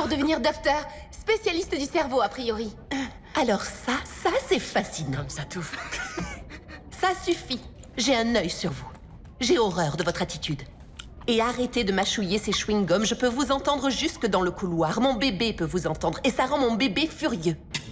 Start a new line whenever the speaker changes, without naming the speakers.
pour devenir docteur, spécialiste du cerveau a priori.
Alors ça c'est fascinant.
Comme ça tout.
Ça suffit. J'ai un œil sur vous. J'ai horreur de votre attitude. Et arrêtez de mâchouiller ces chewing-gums, je peux vous entendre jusque dans le couloir. Mon bébé peut vous entendre, et ça rend mon bébé furieux.